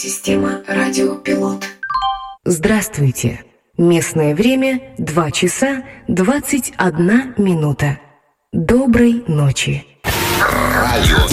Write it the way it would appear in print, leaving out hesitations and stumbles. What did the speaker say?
Система радиопилот. Здравствуйте. Местное время 2 часа 21 минута. Доброй ночи. Радио